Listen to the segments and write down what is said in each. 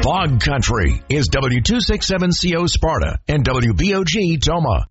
Fog Country is W267CO Sparta and WBOG Toma.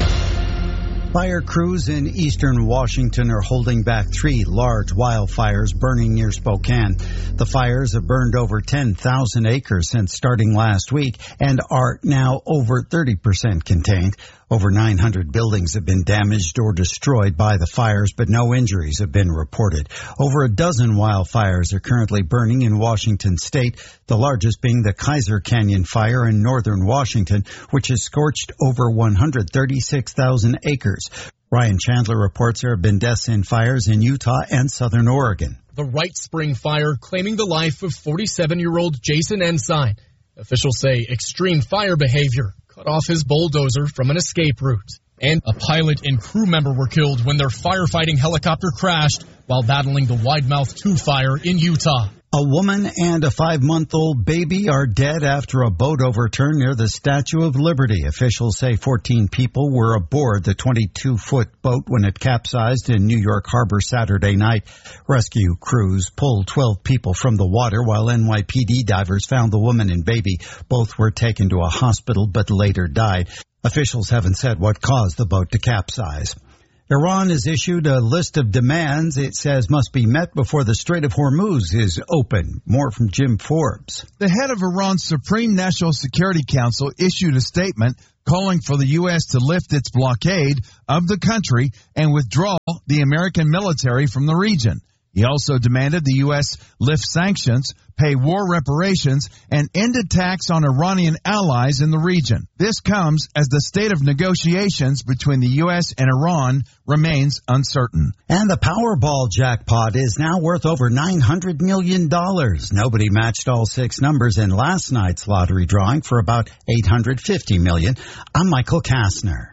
Fire crews in eastern Washington are holding back 3 large wildfires burning near Spokane. The fires have burned over 10,000 acres since starting last week and are now over 30% contained. Over 900 buildings have been damaged or destroyed by the fires, but no injuries have been reported. Over a dozen wildfires are currently burning in Washington state, the largest being the Kaiser Canyon fire in northern Washington, which has scorched over 136,000 acres. Ryan Chandler reports there have been deaths in fires in Utah and southern Oregon. The Wright Spring fire claiming the life of 47-year-old Jason Ensign. Officials say extreme fire behavior cut off his bulldozer from an escape route. And a pilot and crew member were killed when their firefighting helicopter crashed while battling the Widemouth 2 fire in Utah. A woman and a 5-month-old baby are dead after a boat overturned near the Statue of Liberty. Officials say 14 people were aboard the 22-foot boat when it capsized in New York Harbor Saturday night. Rescue crews pulled 12 people from the water while NYPD divers found the woman and baby. Both were taken to a hospital but later died. Officials haven't said what caused the boat to capsize. Iran has issued a list of demands it says must be met before the Strait of Hormuz is open. More from Jim Forbes. The head of Iran's Supreme National Security Council issued a statement calling for the U.S. to lift its blockade of the country and withdraw the American military from the region. He also demanded the U.S. lift sanctions, pay war reparations, and end attacks on Iranian allies in the region. This comes as the state of negotiations between the U.S. and Iran remains uncertain. And the Powerball jackpot is now worth over $900 million. Nobody matched all 6 numbers in last night's lottery drawing for about $850 million. I'm Michael Kastner.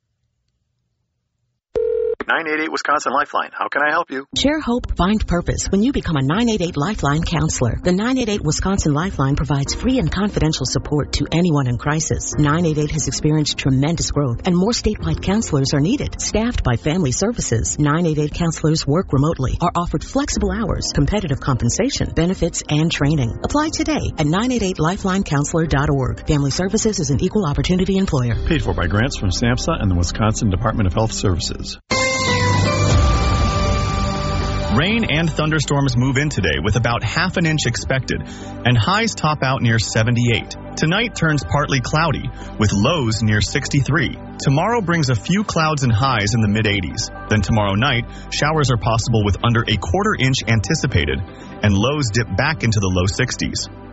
988 Wisconsin Lifeline. How can I help you? Share hope, find purpose when you become a 988 Lifeline counselor. The 988 Wisconsin Lifeline provides free and confidential support to anyone in crisis. 988 has experienced tremendous growth and more statewide counselors are needed. Staffed by Family Services, 988 counselors work remotely, are offered flexible hours, competitive compensation, benefits, and training. Apply today at 988lifelinecounselor.org. Family Services is an equal opportunity employer. Paid for by grants from SAMHSA and the Wisconsin Department of Health Services. Rain and thunderstorms move in today with about half an inch expected, and highs top out near 78. Tonight turns partly cloudy, with lows near 63. Tomorrow brings a few clouds and highs in the mid-80s. Then tomorrow night, showers are possible with under a quarter inch anticipated, and lows dip back into the low 60s.